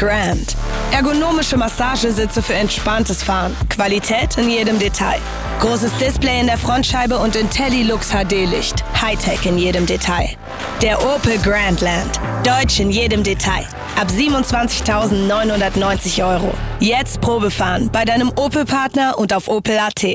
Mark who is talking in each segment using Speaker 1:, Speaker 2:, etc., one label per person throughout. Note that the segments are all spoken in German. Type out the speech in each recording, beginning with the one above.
Speaker 1: Grand. Ergonomische Massagesitze für entspanntes Fahren. Qualität in jedem Detail. Großes Display in der Frontscheibe und IntelliLux HD-Licht. Hightech in jedem Detail. Der Opel Grandland. Deutsch in jedem Detail. Ab 27.990 €. Jetzt Probefahren bei deinem Opel-Partner und auf opel.at.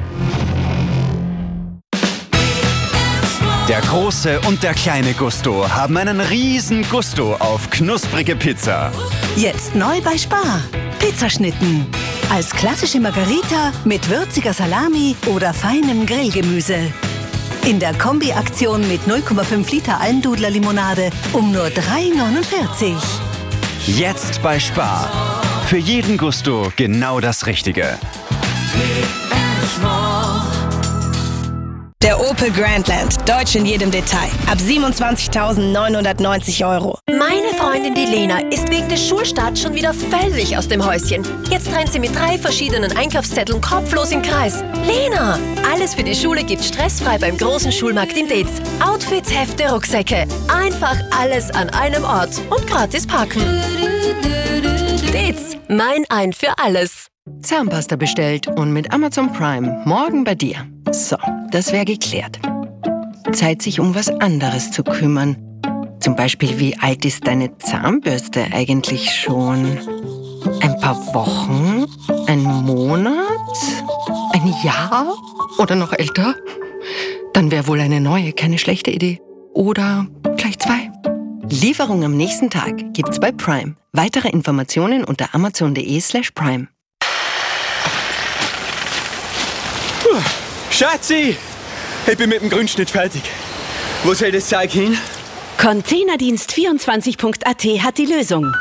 Speaker 2: Der große und der kleine Gusto haben einen riesen Gusto auf knusprige Pizza.
Speaker 3: Jetzt neu bei Spar. Pizzaschnitten. Als klassische Margarita mit würziger Salami oder feinem Grillgemüse. In der Kombi-Aktion mit 0,5 Liter Almdudler-Limonade um nur 3,49 €.
Speaker 2: Jetzt bei Spar. Für jeden Gusto genau das Richtige.
Speaker 1: Der Opel Grandland. Deutsch in jedem Detail. Ab 27.990 €.
Speaker 4: Meine Freundin die Lena ist wegen des Schulstarts schon wieder völlig aus dem Häuschen. Jetzt rennt sie mit 3 verschiedenen Einkaufszetteln kopflos im Kreis. Lena, alles für die Schule gibt's stressfrei beim großen Schulmarkt in Deetz. Outfits, Hefte, Rucksäcke. Einfach alles an einem Ort und gratis parken. Deetz, mein Ein für alles.
Speaker 5: Zahnpasta bestellt und mit Amazon Prime morgen bei dir. So, das wäre geklärt. Zeit, sich um was anderes zu kümmern. Zum Beispiel, wie alt ist deine Zahnbürste eigentlich schon? Ein paar Wochen? Ein Monat? Ein Jahr? Oder noch älter? Dann wäre wohl eine neue keine schlechte Idee. Oder gleich 2. Lieferung am nächsten Tag gibt's bei Prime. Weitere Informationen unter amazon.de/prime.
Speaker 6: Schatzi, ich bin mit dem Grundschnitt fertig. Wo soll das Zeug hin?
Speaker 7: Containerdienst24.at hat die Lösung.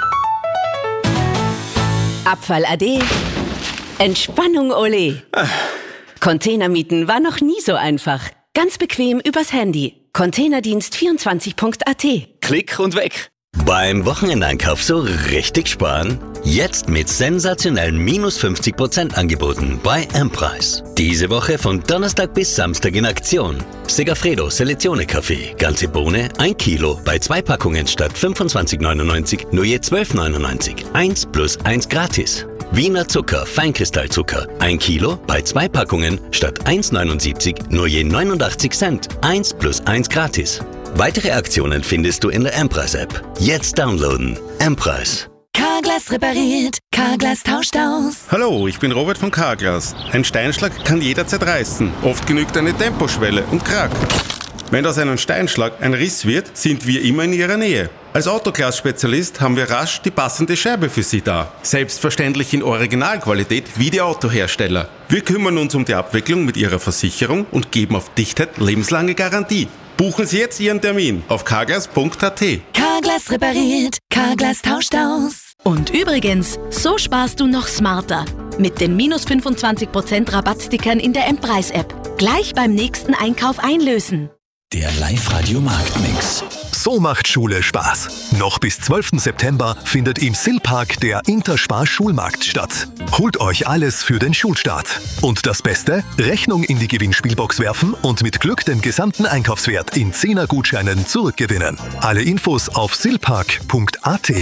Speaker 7: Abfall ade. Entspannung ole. Containermieten war noch nie so einfach. Ganz bequem übers Handy. Containerdienst24.at.
Speaker 6: Klick und weg.
Speaker 8: Beim Wochenendeinkauf so richtig sparen? Jetzt mit sensationellen minus 50% Angeboten bei M-Preis. Diese Woche von Donnerstag bis Samstag in Aktion. Segafredo Selezione Kaffee, ganze Bohne, 1 Kilo, bei 2 Packungen statt 25,99 nur je 12,99. 1 plus 1 gratis. Wiener Zucker, Feinkristallzucker, 1 Kilo, bei 2 Packungen statt 1,79 nur je 89 Cent. 1 plus 1 gratis. Weitere Aktionen findest du in der M-Preis-App. Jetzt downloaden. M-Preis.
Speaker 4: Carglass repariert, Carglass tauscht aus.
Speaker 9: Hallo, ich bin Robert von Carglass. Ein Steinschlag kann jederzeit reißen. Oft genügt eine Temposchwelle und Krack. Wenn aus einem Steinschlag ein Riss wird, sind wir immer in Ihrer Nähe. Als Autoglas-Spezialist haben wir rasch die passende Scheibe für Sie da. Selbstverständlich in Originalqualität wie die Autohersteller. Wir kümmern uns um die Abwicklung mit Ihrer Versicherung und geben auf Dichtheit lebenslange Garantie. Buchen Sie jetzt Ihren Termin auf carglass.at.
Speaker 4: Carglass repariert, Carglass tauscht aus.
Speaker 10: Und übrigens, so sparst du noch smarter. Mit den minus 25% Rabattstickern in der M-Preis-App. Gleich beim nächsten Einkauf einlösen.
Speaker 11: Der Live-Radio-Marktmix. So macht Schule Spaß. Noch bis 12. September findet im Silpark der Interspar-Schulmarkt statt. Holt euch alles für den Schulstart. Und das Beste? Rechnung in die Gewinnspielbox werfen und mit Glück den gesamten Einkaufswert in 10er-Gutscheinen zurückgewinnen. Alle Infos auf silpark.at.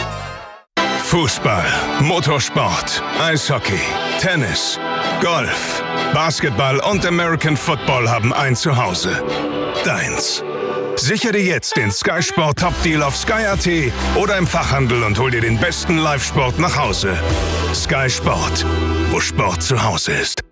Speaker 12: Fußball, Motorsport, Eishockey, Tennis, Golf, Basketball und American Football haben ein Zuhause. Deins. Sichere jetzt den Sky Sport Top Deal auf Sky.at oder im Fachhandel und hol dir den besten Live-Sport nach Hause. Sky Sport, wo Sport zu Hause ist.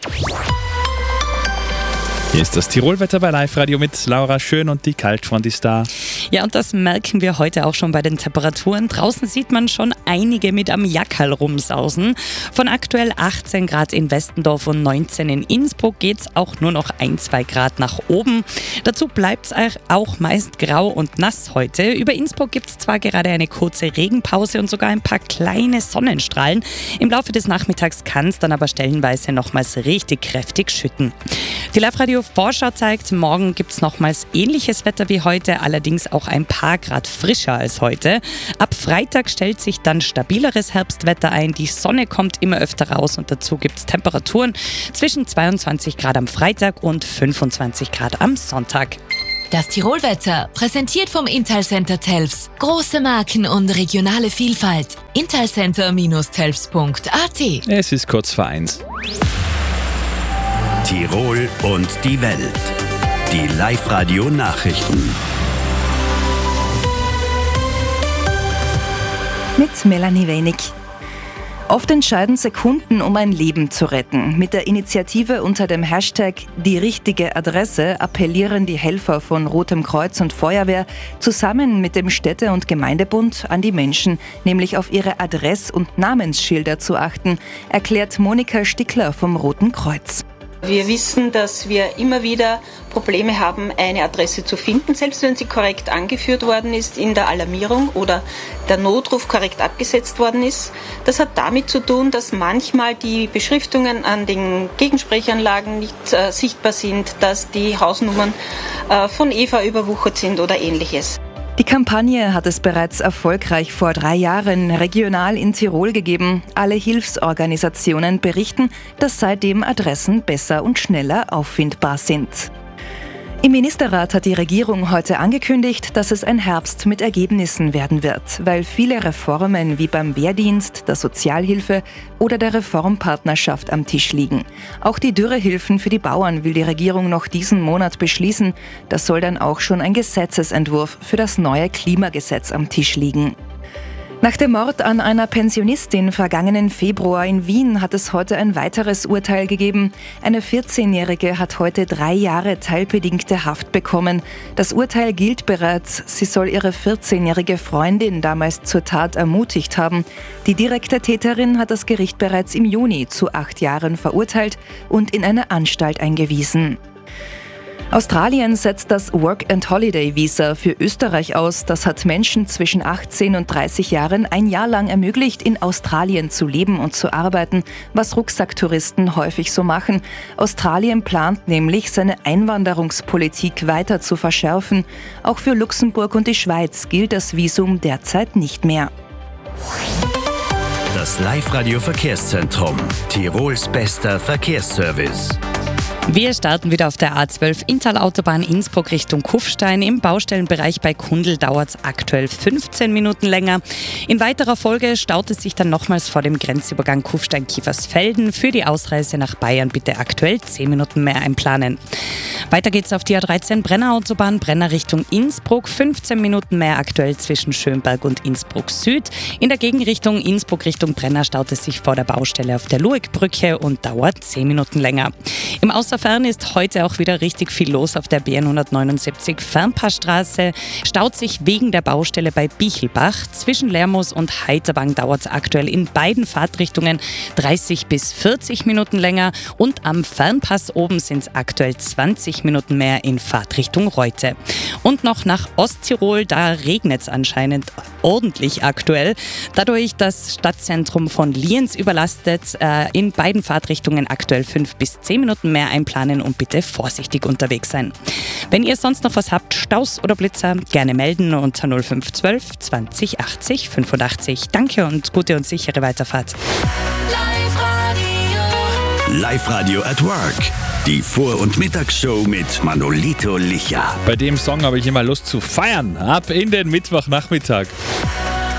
Speaker 13: Hier ist das Tirolwetter bei Live Radio mit Laura Schön und die Kaltfront ist da.
Speaker 14: Ja, und das merken wir heute auch schon bei den Temperaturen. Draußen sieht man schon einige mit am Jackerl rumsausen. Von aktuell 18 Grad in Westendorf und 19 in Innsbruck geht's auch nur noch 1-2 Grad nach oben. Dazu bleibt's auch meist grau und nass heute. Über Innsbruck gibt's zwar gerade eine kurze Regenpause und sogar ein paar kleine Sonnenstrahlen. Im Laufe des Nachmittags kann's dann aber stellenweise nochmals richtig kräftig schütten. Die Live Radio Vorschau zeigt, morgen gibt es nochmals ähnliches Wetter wie heute, allerdings auch ein paar Grad frischer als heute. Ab Freitag stellt sich dann stabileres Herbstwetter ein, die Sonne kommt immer öfter raus und dazu gibt es Temperaturen zwischen 22 Grad am Freitag und 25 Grad am Sonntag.
Speaker 15: Das Tirolwetter, präsentiert vom Italcenter Telfs. Große Marken und regionale Vielfalt. Italcenter-telfs.at.
Speaker 13: Es ist kurz vor 1.
Speaker 2: Tirol und die Welt. Die Live-Radio-Nachrichten.
Speaker 16: Mit Melanie Wenig. Oft entscheiden Sekunden, um ein Leben zu retten. Mit der Initiative unter dem Hashtag #Die richtige Adresse appellieren die Helfer von Rotem Kreuz und Feuerwehr zusammen mit dem Städte- und Gemeindebund an die Menschen, nämlich auf ihre Adress- und Namensschilder zu achten, erklärt Monika Stickler vom Roten Kreuz.
Speaker 17: Wir wissen, dass wir immer wieder Probleme haben, eine Adresse zu finden, selbst wenn sie korrekt angeführt worden ist in der Alarmierung oder der Notruf korrekt abgesetzt worden ist. Das hat damit zu tun, dass manchmal die Beschriftungen an den Gegensprechanlagen nicht sichtbar sind, dass die Hausnummern von Eva überwuchert sind oder ähnliches.
Speaker 16: Die Kampagne hat es bereits erfolgreich vor 3 Jahren regional in Tirol gegeben. Alle Hilfsorganisationen berichten, dass seitdem Adressen besser und schneller auffindbar sind. Im Ministerrat hat die Regierung heute angekündigt, dass es ein Herbst mit Ergebnissen werden wird, weil viele Reformen wie beim Wehrdienst, der Sozialhilfe oder der Reformpartnerschaft am Tisch liegen. Auch die Dürrehilfen für die Bauern will die Regierung noch diesen Monat beschließen. Da soll dann auch schon ein Gesetzesentwurf für das neue Klimagesetz am Tisch liegen. Nach dem Mord an einer Pensionistin vergangenen Februar in Wien hat es heute ein weiteres Urteil gegeben. Eine 14-Jährige hat heute 3 Jahre teilbedingte Haft bekommen. Das Urteil gilt bereits. Sie soll ihre 14-jährige Freundin damals zur Tat ermutigt haben. Die direkte Täterin hat das Gericht bereits im Juni zu 8 Jahren verurteilt und in eine Anstalt eingewiesen. Australien setzt das Work-and-Holiday-Visa für Österreich aus. Das hat Menschen zwischen 18 und 30 Jahren 1 Jahr lang ermöglicht, in Australien zu leben und zu arbeiten, was Rucksacktouristen häufig so machen. Australien plant nämlich, seine Einwanderungspolitik weiter zu verschärfen. Auch für Luxemburg und die Schweiz gilt das Visum derzeit nicht mehr.
Speaker 2: Das Live-Radio-Verkehrszentrum. Tirols bester Verkehrsservice.
Speaker 14: Wir starten wieder auf der A12 Inntal-Autobahn Innsbruck Richtung Kufstein. Im Baustellenbereich bei Kundl dauert es aktuell 15 Minuten länger. In weiterer Folge staut es sich dann nochmals vor dem Grenzübergang Kufstein-Kiefersfelden. Für die Ausreise nach Bayern bitte aktuell 10 Minuten mehr einplanen. Weiter geht's auf die A13 Brenner Autobahn, Brenner Richtung Innsbruck. 15 Minuten mehr aktuell zwischen Schönberg und Innsbruck Süd. In der Gegenrichtung Innsbruck Richtung Brenner staut es sich vor der Baustelle auf der Luegbrücke und dauert 10 Minuten länger. Im Außerfern ist heute auch wieder richtig viel los auf der BN179 Fernpassstraße. Staut sich wegen der Baustelle bei Bichelbach. Zwischen Lermoos und Heiterbang dauert es aktuell in beiden Fahrtrichtungen 30 bis 40 Minuten länger. Und am Fernpass oben sind es aktuell 20 Minuten mehr in Fahrtrichtung Reute. Und noch nach Osttirol, da regnet es anscheinend ordentlich aktuell. Dadurch das Stadtzentrum von Lienz überlastet. In beiden Fahrtrichtungen aktuell 5 bis 10 Minuten mehr einplanen und bitte vorsichtig unterwegs sein. Wenn ihr sonst noch was habt, Staus oder Blitzer, gerne melden unter 0512 20 80 85. Danke und gute und sichere Weiterfahrt.
Speaker 2: Live-Radio at Work. Die Vor- und Mittagsshow mit Manolito Licha.
Speaker 13: Bei dem Song habe ich immer Lust zu feiern. Ab in den Mittwochnachmittag.